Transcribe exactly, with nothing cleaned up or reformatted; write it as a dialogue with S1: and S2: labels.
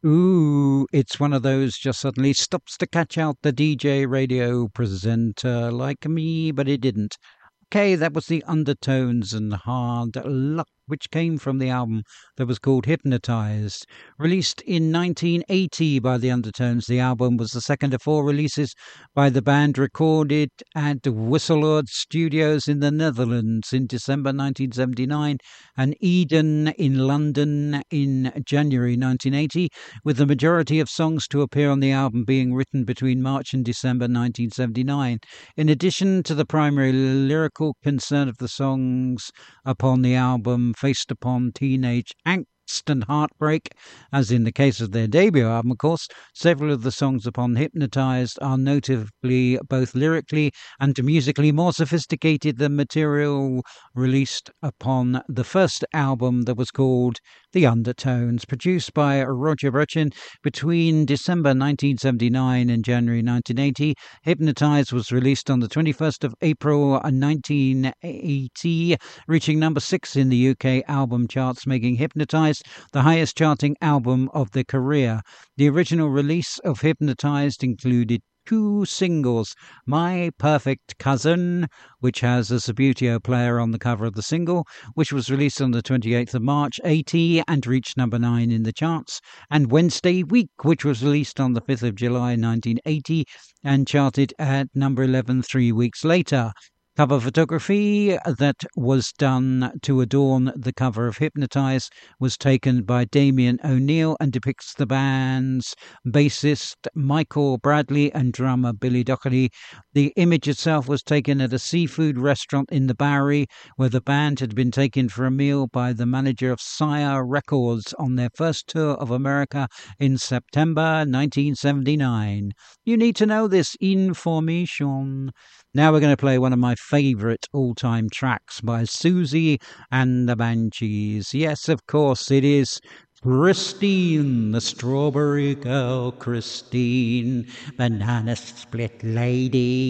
S1: Ooh, it's one of those just suddenly stops to catch out the D J radio presenter like me, but it didn't. Okay, that was the Undertones and Hard Luck, which came from the album that was called Hypnotized. Released in nineteen eighty by the Undertones, the album was the second of four releases by the band recorded at Whistlewood Studios in the Netherlands in December nineteen seventy-nine and Eden in London in January nineteen eighty, with the majority of songs to appear on the album being written between March and December nineteen seventy-nine. In addition to the primary lyrical concern of the songs upon the album faced upon teenage angst and heartbreak, as in the case of their debut album, of course, several of the songs upon Hypnotized are notably both lyrically and musically more sophisticated than material released upon the first album that was called The Undertones, produced by Roger Burchin between December nineteen seventy-nine and January nineteen eighty. Hypnotized was released on the twenty-first of April nineteen eighty, reaching number six in the U K album charts, making Hypnotized the highest charting album of their career. The original release of Hypnotized included two singles: My Perfect Cousin, which has a Subbuteo player on the cover of the single, which was released on the twenty-eighth of March eighty and reached number nine in the charts, and Wednesday Week, which was released on the fifth of July nineteen eighty and charted at number eleven three weeks later. Cover photography that was done to adorn the cover of Hypnotized was taken by Damien O'Neill and depicts the band's bassist Michael Bradley and drummer Billy Doherty. The image itself was taken at a seafood restaurant in the Bowery, where the band had been taken for a meal by the manager of Sire Records on their first tour of America in September nineteen seventy-nine. You need to know this information. Now we're going to play one of my favourite all-time tracks by Susie and the Banshees. Yes, of course, it is Christine, the Strawberry Girl, Christine, Banana Split Lady.